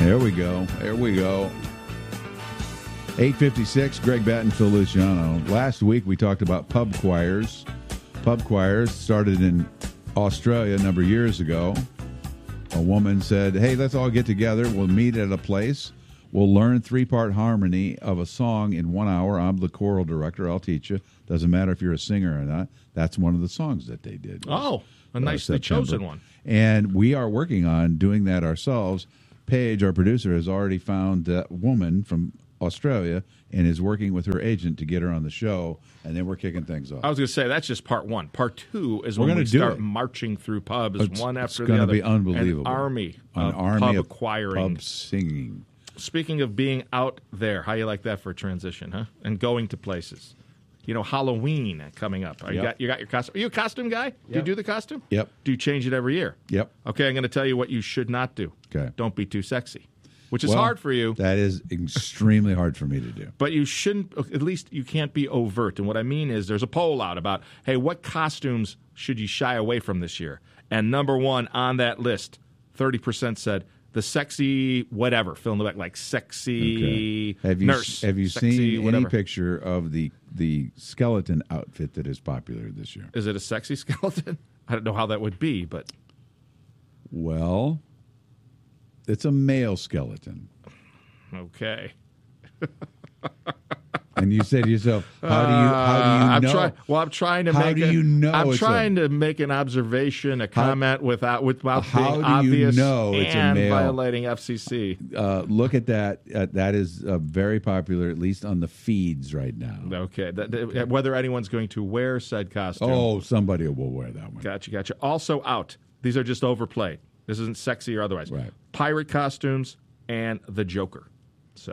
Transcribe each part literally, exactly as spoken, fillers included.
There we go. There we go. eight fifty-six, Greg Batten, Phil Luciano. Last week we talked about pub choirs. Pub choirs started in Australia a number of years ago. A woman said, hey, let's all get together. We'll meet at a place. We'll learn three-part harmony of a song in one hour. I'm the choral director. I'll teach you. Doesn't matter if you're a singer or not. That's one of the songs that they did. Oh, a nicely uh, chosen one. And we are working on doing that ourselves. Paige, our producer, has already found that woman from Australia and is working with her agent to get her on the show, and then we're kicking things off. I was going to say, that's just part one. Part two is we're when we start it. marching through pubs, it's, one after it's the other. It's going to be unbelievable. An army An of army pub of acquiring. Pub singing. Speaking of being out there, how you like that for a transition, huh? And going to places. You know, Halloween coming up. Yep. You got you got your costume. Are you a costume guy? Yep. Do you do the costume? Yep. Do you change it every year? Yep. Okay, I'm going to tell you what you should not do. Okay. Don't be too sexy, which is well, hard for you. That is extremely hard for me to do. But you shouldn't, at least you can't be overt. And what I mean is there's a poll out about, hey, what costumes should you shy away from this year? And number one on that list, thirty percent said, the sexy whatever, fill in the back, like sexy okay. have you, nurse. Have you sexy seen whatever. any picture of the the skeleton outfit that is popular this year? Is it a sexy skeleton? I don't know how that would be, but... Well, it's a male skeleton. Okay. And you say to yourself, "How do you? How do you uh, I'm know?" try, well, I'm trying to how make. do a, you know? I'm it's trying a, to make an observation, a comment how, without without how being do obvious you know it's and a male? violating F C C. Uh, look at that. Uh, that is uh, very popular, at least on the feeds right now. Okay, that, that, whether anyone's going to wear said costume. Oh, somebody will wear that one. Gotcha, gotcha. Also out. These are just overplayed. This isn't sexy or otherwise. Right. Pirate costumes and the Joker. So.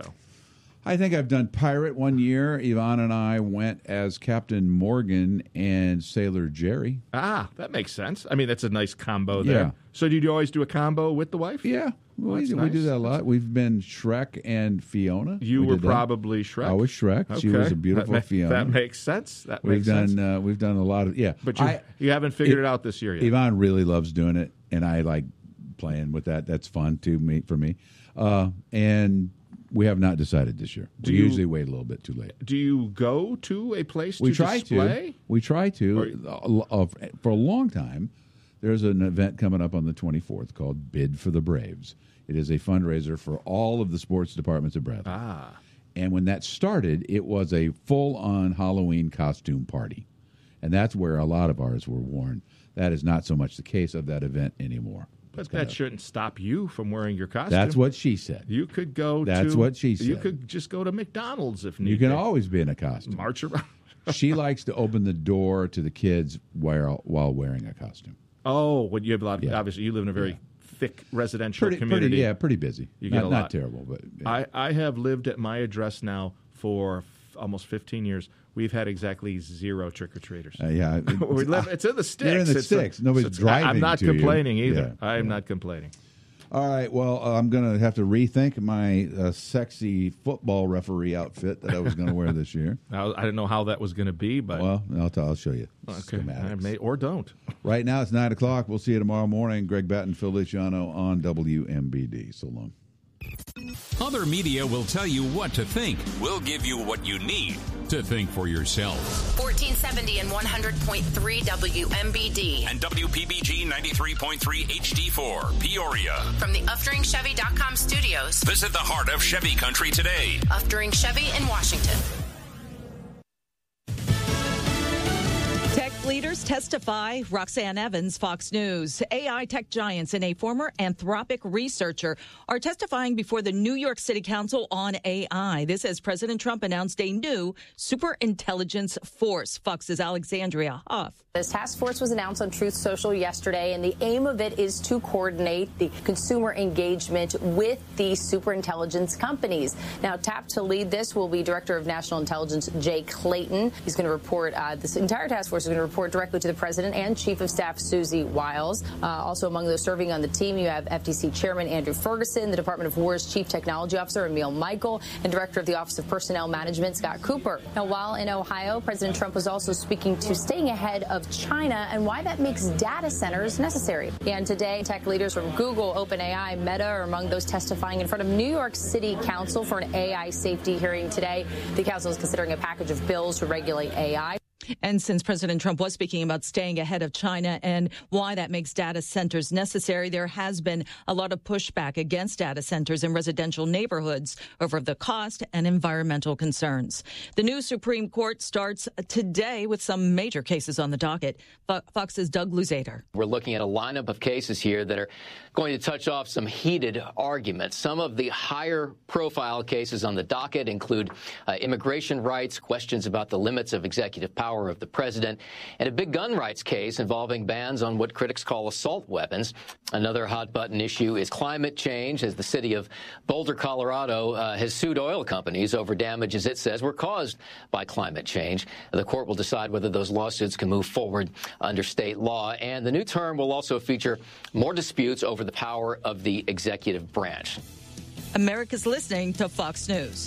I think I've done pirate one year. Yvonne and I went as Captain Morgan and Sailor Jerry. Ah, that makes sense. I mean, that's a nice combo there. Yeah. So do you always do a combo with the wife? Yeah. Well, we, nice. we do that a lot. We've been Shrek and Fiona. You we were did probably Shrek. I was Shrek. Okay. She was a beautiful that ma- Fiona. That makes sense. That we've makes done. sense. Uh, we've done a lot of yeah. But you, I, you haven't figured it, it out this year yet. Yvonne really loves doing it, and I like playing with that. That's fun too me for me. Uh, and we have not decided this year. Do we you, usually wait a little bit too late. Do you go to a place we to try display? To. We try to. Or, uh, for a long time, there's an event coming up on the twenty-fourth called Bid for the Braves. It is a fundraiser for all of the sports departments of Bradley. Ah. And when that started, it was a full-on Halloween costume party. And that's where a lot of ours were worn. That is not so much the case of that event anymore. But that of, shouldn't stop you from wearing your costume. That's what she said. You could go that's to... That's what she said. You could just go to McDonald's if needed. You can be. always be in a costume. March around. She likes to open the door to the kids while, while wearing a costume. Oh, well, you have a lot of... Yeah. Obviously, you live in a very... Yeah. thick residential pretty, community. Pretty, yeah, pretty busy. You not, get a lot. Not terrible, but yeah. I, I have lived at my address now for f- almost fifteen years. We've had exactly zero trick or treaters. Uh, yeah, it, we live. It's in the sticks. You're in the it's sticks. A, Nobody's driving. I'm not to complaining you. either. Yeah, I am yeah. not complaining. All right. Well, uh, I'm going to have to rethink my uh, sexy football referee outfit that I was going to wear this year. I, I didn't know how that was going to be, but well, I'll, t- I'll show you. Okay, I may, or don't. Right now it's nine o'clock. We'll see you tomorrow morning. Greg Batten, Phil Luciano on W M B D. So long. Other media will tell you what to think. We'll give you what you need to think for yourself. fourteen seventy and one hundred point three W M B D. And W P B G ninety-three point three H D four, Peoria. From the Uftring Chevy dot com studios. Visit the heart of Chevy country today. Uftring Chevy in Washington. Tech leaders testify. Roxanne Evans, Fox News. A I tech giants and a former Anthropic researcher are testifying before the New York City Council on A I. This as President Trump announced a new superintelligence force. Fox's Alexandria Huff. This task force was announced on Truth Social yesterday, and the aim of it is to coordinate the consumer engagement with the superintelligence companies. Now, tapped to lead this will be Director of National Intelligence Jay Clayton. He's going to report, uh, this entire task force is going to report directly directly to the president and Chief of Staff Susie Wiles. Uh, also among those serving on the team, you have F T C Chairman Andrew Ferguson, the Department of War's Chief Technology Officer Emil Michael, and Director of the Office of Personnel Management Scott Cooper. Now, while in Ohio, President Trump was also speaking to staying ahead of China and why that makes data centers necessary. And today, tech leaders from Google, OpenAI, Meta are among those testifying in front of New York City Council for an A I safety hearing today. The council is considering a package of bills to regulate A I. And since President Trump was speaking about staying ahead of China and why that makes data centers necessary, there has been a lot of pushback against data centers in residential neighborhoods over the cost and environmental concerns. The new Supreme Court starts today with some major cases on the docket. Fox's Doug Luzader. We're looking at a lineup of cases here that are going to touch off some heated arguments. Some of the higher profile cases on the docket include uh, immigration rights, questions about the limits of executive power of the president, and a big gun rights case involving bans on what critics call assault weapons. Another hot-button issue is climate change, as the city of Boulder, Colorado, uh, has sued oil companies over damages it says were caused by climate change. The court will decide whether those lawsuits can move forward under state law, and the new term will also feature more disputes over the power of the executive branch. America's listening to Fox News.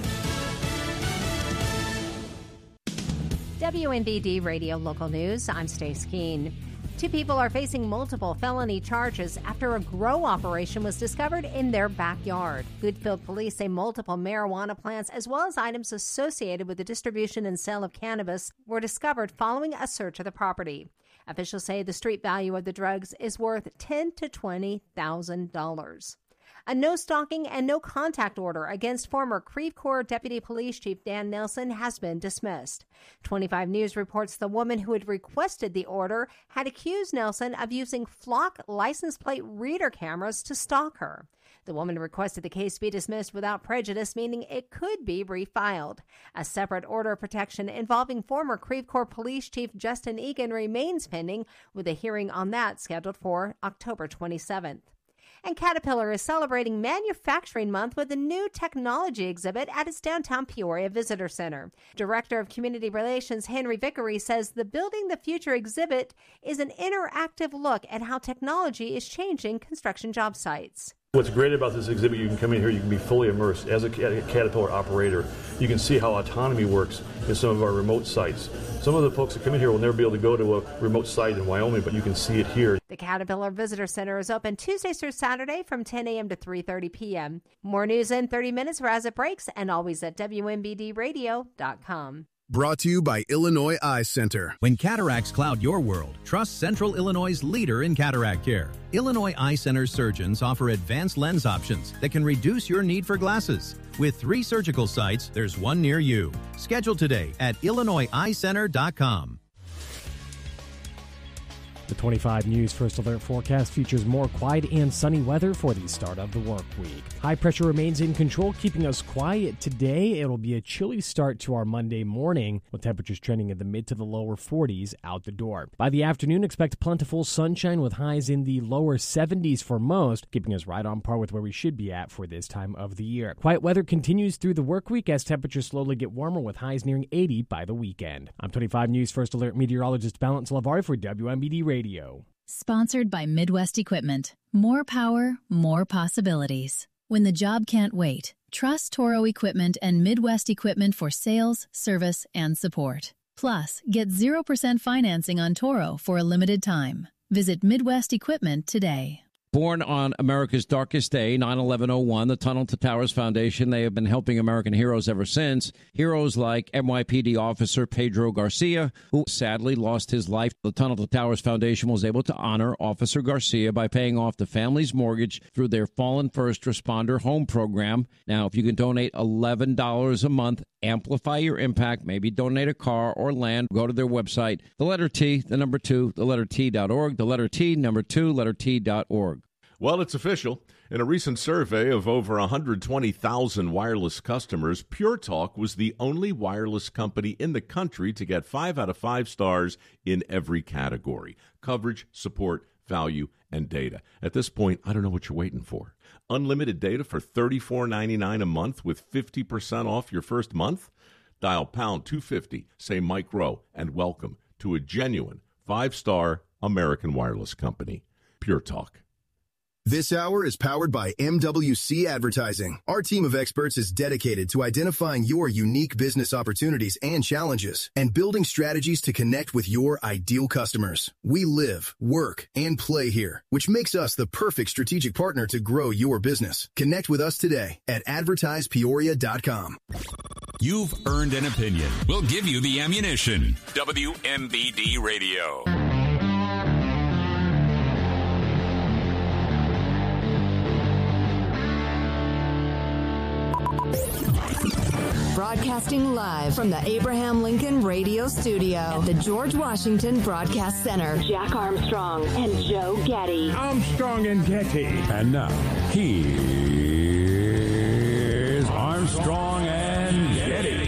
W N B D Radio Local News, I'm Stace Keene. Two people are facing multiple felony charges after a grow operation was discovered in their backyard. Goodfield police say multiple marijuana plants, as well as items associated with the distribution and sale of cannabis, were discovered following a search of the property. Officials say the street value of the drugs is worth ten thousand to twenty thousand dollars. A no-stalking and no-contact order against former Creve Coeur Deputy Police Chief Dan Nelson has been dismissed. twenty-five News reports the woman who had requested the order had accused Nelson of using Flock license plate reader cameras to stalk her. The woman requested the case be dismissed without prejudice, meaning it could be refiled. A separate order of protection involving former Creve Coeur Police Chief Justin Egan remains pending, with a hearing on that scheduled for October twenty-seventh. And Caterpillar is celebrating Manufacturing Month with a new technology exhibit at its downtown Peoria Visitor Center. Director of Community Relations Henry Vickery says the Building the Future exhibit is an interactive look at how technology is changing construction job sites. What's great about this exhibit, you can come in here, you can be fully immersed as a Caterpillar operator. You can see how autonomy works in some of our remote sites. Some of the folks that come in here will never be able to go to a remote site in Wyoming, but you can see it here. The Caterpillar Visitor Center is open Tuesdays through Saturday from ten a.m. to three thirty p.m. More news in thirty minutes or as it breaks, and always at W N B D radio dot com. Brought to you by Illinois Eye Center. When cataracts cloud your world, trust Central Illinois' leader in cataract care. Illinois Eye Center surgeons offer advanced lens options that can reduce your need for glasses. With three surgical sites, there's one near you. Schedule today at illinois eye center dot com. The twenty-five News First Alert forecast features more quiet and sunny weather for the start of the work week. High pressure remains in control, keeping us quiet today. It'll be a chilly start to our Monday morning, with temperatures trending in the mid to the lower forties out the door. By the afternoon, expect plentiful sunshine with highs in the lower seventies for most, keeping us right on par with where we should be at for this time of the year. Quiet weather continues through the work week as temperatures slowly get warmer, with highs nearing eighty by the weekend. I'm twenty-five News First Alert meteorologist Balance Lavari for W M B D Radio. Sponsored by Midwest Equipment. More power, more possibilities. When the job can't wait, trust Toro Equipment and Midwest Equipment for sales, service, and support. Plus, get zero percent financing on Toro for a limited time. Visit Midwest Equipment today. Born on America's darkest day, nine eleven oh one, the Tunnel to Towers Foundation, they have been helping American heroes ever since. Heroes like N Y P D officer Pedro Garcia, who sadly lost his life. The Tunnel to Towers Foundation was able to honor Officer Garcia by paying off the family's mortgage through their Fallen First Responder Home Program. Now, if you can donate eleven dollars a month, amplify your impact, maybe donate a car or land, go to their website, the letter T, the number two, the letter T dot org, the letter T, number two, letter T dot org. Well, it's official. In a recent survey of over one hundred twenty thousand wireless customers, Pure Talk was the only wireless company in the country to get five out of five stars in every category: coverage, support, value, and data. At this point, I don't know what you're waiting for. Unlimited data for thirty-four ninety-nine a month with fifty percent off your first month? Dial pound two fifty, say Mike Rowe, and welcome to a genuine Five-star American wireless company. Pure Talk. This hour is powered by M W C Advertising. Our team of experts is dedicated to identifying your unique business opportunities and challenges and building strategies to connect with your ideal customers. We live, work, and play here, which makes us the perfect strategic partner to grow your business. Connect with us today at advertise peoria dot com. You've earned an opinion. We'll give you the ammunition. W M B D Radio. Broadcasting live from the Abraham Lincoln Radio Studio at the George Washington Broadcast Center. Jack Armstrong and Joe Getty. Armstrong and Getty. And now, here's Armstrong and Getty.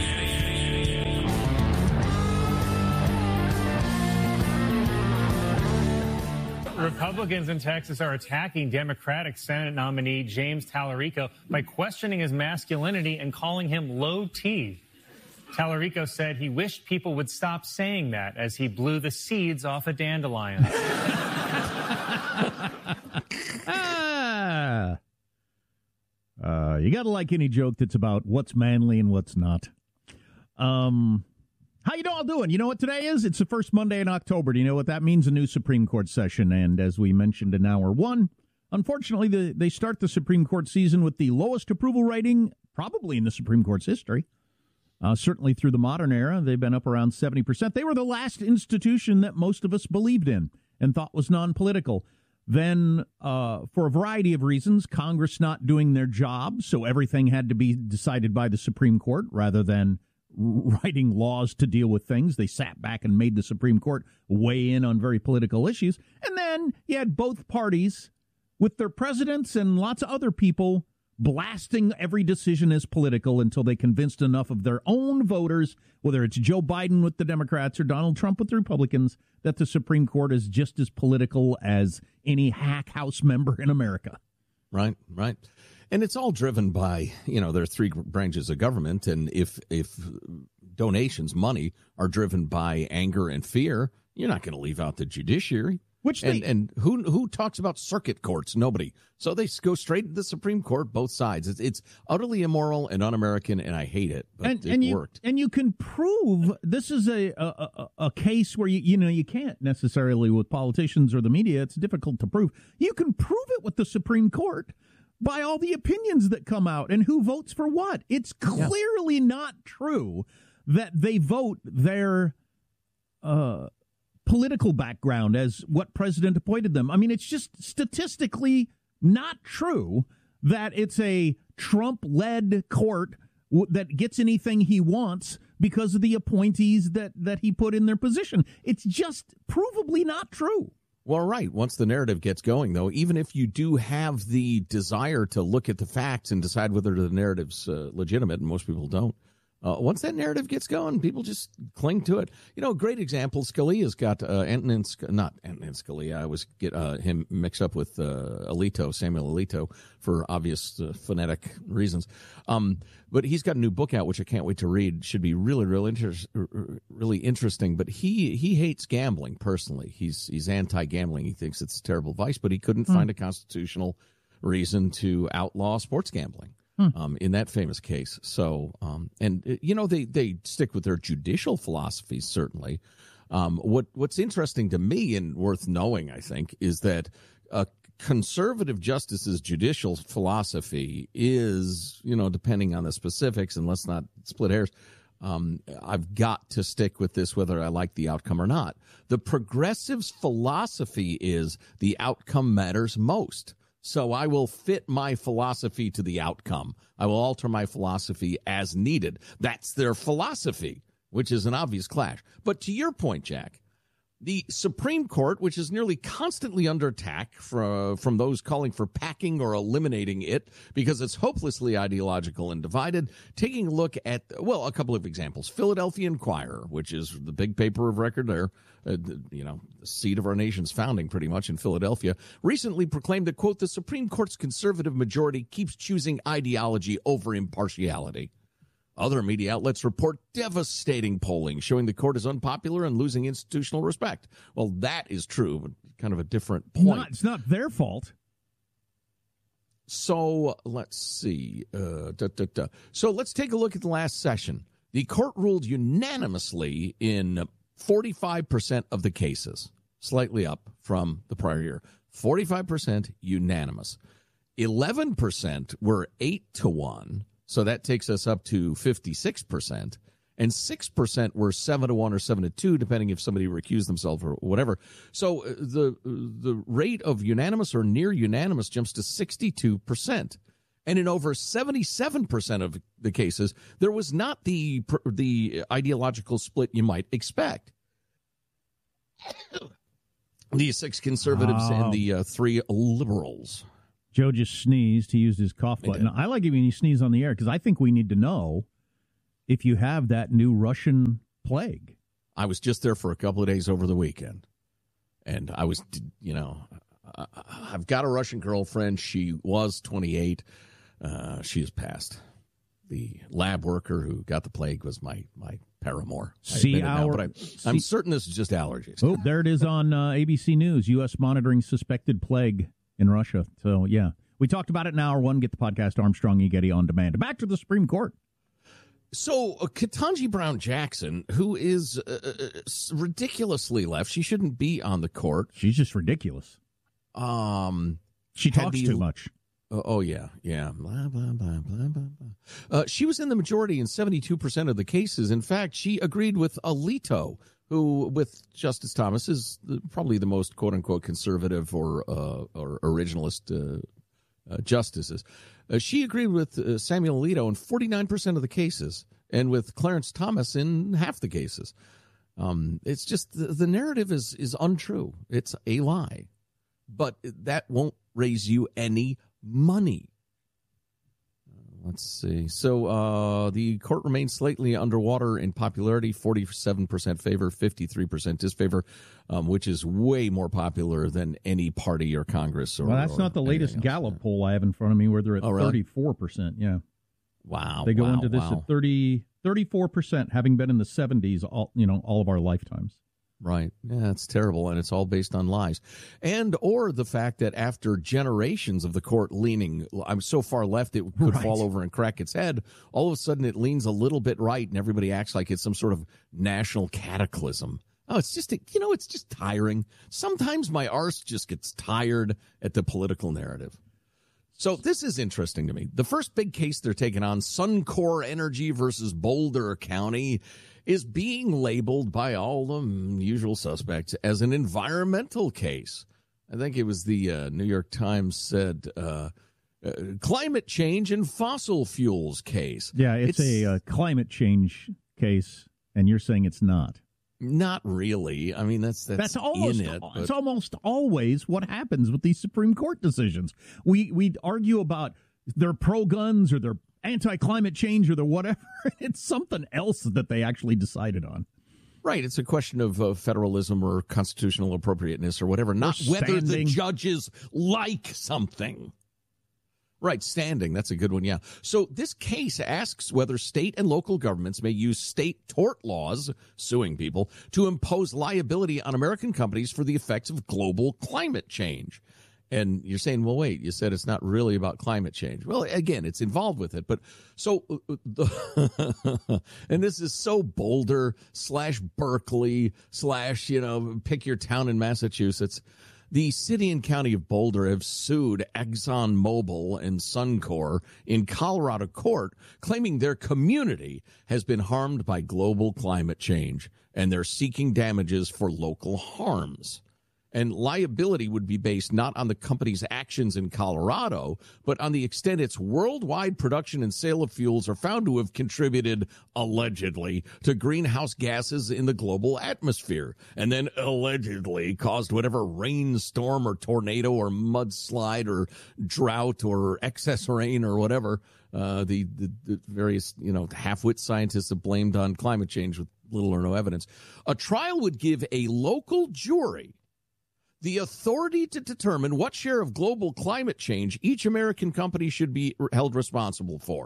Republicans in Texas are attacking Democratic Senate nominee James Tallarico by questioning his masculinity and calling him low T. Tallarico said he wished people would stop saying that as he blew the seeds off a dandelion. ah. uh, you got to like any joke that's about what's manly and what's not. Um... How you all doing? You know what today is? It's the first Monday in October. Do you know what that means? A new Supreme Court session. And as we mentioned in hour one, unfortunately, the, they start the Supreme Court season with the lowest approval rating probably in the Supreme Court's history. Uh, certainly through the modern era, they've been up around seventy percent. They were the last institution that most of us believed in and thought was non-political. Then, uh, for a variety of reasons, Congress not doing their job, so everything had to be decided by the Supreme Court rather than writing laws to deal with things. They sat back and made the Supreme Court weigh in on very political issues. And then you had both parties with their presidents and lots of other people blasting every decision as political until they convinced enough of their own voters, whether it's Joe Biden with the Democrats or Donald Trump with the Republicans, that the Supreme Court is just as political as any hack House member in America. Right, right. And it's all driven by, you know, there are three branches of government, and if if donations, money, are driven by anger and fear, you're not going to leave out the judiciary. Which and, they, and who who talks about circuit courts? Nobody. So they go straight to the Supreme Court, both sides. It's, it's utterly immoral and un-American, and I hate it, but and, it and you, worked. And you can prove this is a, a, a, a case where, you, you know, you can't necessarily with politicians or the media. It's difficult to prove. You can prove it with the Supreme Court by all the opinions that come out and who votes for what. It's clearly yeah. not true that they vote their uh, political background as what president appointed them. I mean, it's just statistically not true that it's a Trump-led court w- that gets anything he wants because of the appointees that, that he put in their position. It's just provably not true. Well, right. Once the narrative gets going, though, even if you do have the desire to look at the facts and decide whether the narrative's uh, legitimate, and most people don't, uh, once that narrative gets going, people just cling to it. You know, a great example, Scalia's got uh, Antonin, Sc- not Antonin Scalia, I always get uh, him mixed up with uh, Alito, Samuel Alito, for obvious uh, phonetic reasons. Um, but he's got a new book out, which I can't wait to read. Should be really, really, inter- really interesting. But he he hates gambling personally. He's he's anti-gambling. He thinks it's a terrible vice, but he couldn't mm. find a constitutional reason to outlaw sports gambling mm. um, in that famous case. So, um, and, you know, they, they stick with their judicial philosophies, certainly. Um, what what's interesting to me and worth knowing, I think, is that a conservative justice's judicial philosophy is, you know, depending on the specifics, and let's not split hairs, um, I've got to stick with this whether I like the outcome or not. The progressive's philosophy is the outcome matters most. So I will fit my philosophy to the outcome. I will alter my philosophy as needed. That's their philosophy, which is an obvious clash. But to your point, Jack, the Supreme Court, which is nearly constantly under attack from, from those calling for packing or eliminating it because it's hopelessly ideological and divided, taking a look at, well, a couple of examples. Philadelphia Inquirer, which is the big paper of record there, uh, you know, the seat of our nation's founding pretty much in Philadelphia, recently proclaimed that, quote, the Supreme Court's conservative majority keeps choosing ideology over impartiality. Other media outlets report devastating polling showing the court is unpopular and losing institutional respect. Well, that is true, but kind of a different point. Not, it's not their fault. So let's see. Uh, da, da, da. So let's take a look at the last session. The court ruled unanimously in forty-five percent of the cases, slightly up from the prior year. forty-five percent unanimous. eleven percent were eight to one. So that takes us up to fifty-six percent. And six percent were seven to one or seven to two, depending if somebody recused themselves or whatever. So the the rate of unanimous or near unanimous jumps to sixty-two percent. And in over seventy-seven percent of the cases, there was not the the ideological split you might expect. The six conservatives oh. and the uh, three liberals. Joe just sneezed. He used his cough button. I like it when you sneeze on the air because I think we need to know if you have that new Russian plague. I was just there for a couple of days over the weekend. And I was, you know, I've got a Russian girlfriend. She was twenty-eight. Uh, she has passed. The lab worker who got the plague was my, my paramour. See our, now, but I, see, I'm certain this is just allergies. Oh, there it is on uh, A B C News. U S monitoring suspected plague in Russia. So, yeah, we talked about it in hour one. Get the podcast Armstrong and Getty on demand. Back to the Supreme Court. So, uh, Ketanji Brown Jackson, who is uh, uh, ridiculously left, she shouldn't be on the court. She's just ridiculous. Um, she talks the, too much. Uh, oh, yeah, yeah. Blah, blah, blah, blah, blah, blah. Uh, she was in the majority in seventy-two percent of the cases. In fact, she agreed with Alito, who, with Justice Thomas, is the, probably the most quote-unquote conservative or uh, or originalist uh, uh, justices. Uh, she agreed with uh, Samuel Alito in forty-nine percent of the cases, and with Clarence Thomas in half the cases. Um, it's just the, the narrative is is untrue. It's a lie, but that won't raise you any money. Let's see. So uh, the court remains slightly underwater in popularity, forty-seven percent favor, fifty-three percent disfavor, um, which is way more popular than any party or Congress. Or, well, that's or not the latest Gallup poll I have in front of me where they're at oh, really? thirty-four percent. Yeah. Wow. They go wow, into this wow. at thirty, thirty-four percent, having been in the seventies all, you know, all of our lifetimes. Right. Yeah, it's terrible, and it's all based on lies. And or the fact that after generations of the court leaning, I'm so far left it could right. fall over and crack its head, all of a sudden it leans a little bit right, and everybody acts like it's some sort of national cataclysm. Oh, it's just, you know, it's just tiring. Sometimes my arse just gets tired at the political narrative. So this is interesting to me. The first big case they're taking on, Suncor Energy versus Boulder County, is being labeled by all the usual suspects as an environmental case. I think it was the uh, New York Times said uh, uh, climate change and fossil fuels case. Yeah, it's, it's a uh, climate change case, and you're saying it's not. Not really. I mean, that's that's, that's almost in it. But... It's almost always what happens with these Supreme Court decisions. We we argue about they're pro guns or they're anti-climate change or they're whatever. It's something else that they actually decided on. Right. It's a question of uh, federalism or constitutional appropriateness or whatever, not or whether the judges like something. Right, standing. That's a good one, yeah. So this case asks whether state and local governments may use state tort laws, suing people, to impose liability on American companies for the effects of global climate change. And you're saying, well, wait, you said it's not really about climate change. Well, again, it's involved with it. But so, the, and this is so Boulder slash Berkeley slash, you know, pick your town in Massachusetts. The city and county of Boulder have sued ExxonMobil and Suncor in Colorado court, claiming their community has been harmed by global climate change, and they're seeking damages for local harms. And liability would be based not on the company's actions in Colorado, but on the extent its worldwide production and sale of fuels are found to have contributed, allegedly, to greenhouse gases in the global atmosphere, and then allegedly caused whatever rainstorm or tornado or mudslide or drought or excess rain or whatever uh, the, the, the various, you know, half-wit scientists have blamed on climate change with little or no evidence. A trial would give a local jury the authority to determine what share of global climate change each American company should be held responsible for.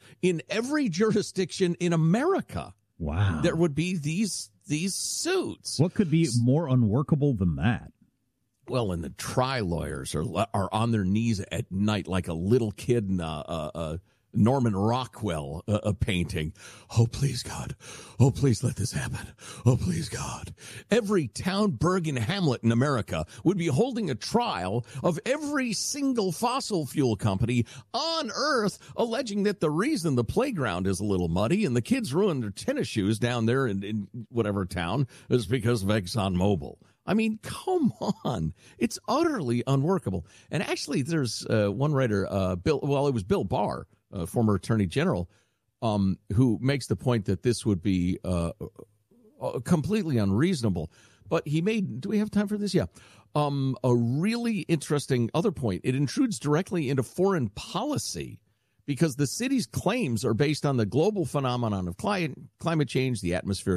in every jurisdiction in America. Wow. There would be these these suits. What could be more unworkable than that? Well, and the tri lawyers are are on their knees at night like a little kid in a, a, a Norman Rockwell uh, a painting. Oh, please, God. Oh, please let this happen. Oh, please, God. Every town, burg, and hamlet in America would be holding a trial of every single fossil fuel company on Earth, alleging that the reason the playground is a little muddy and the kids ruined their tennis shoes down there in, in whatever town is because of ExxonMobil. I mean, come on. It's utterly unworkable. And actually, there's uh, one writer, uh, Bill. well, it was Bill Barr, uh, former Attorney General, um, who makes the point that this would be uh, uh, completely unreasonable. But he made, do we have time for this? Yeah. Um, a really interesting other point. It intrudes directly into foreign policy because the city's claims are based on the global phenomenon of climate, climate change, the atmosphere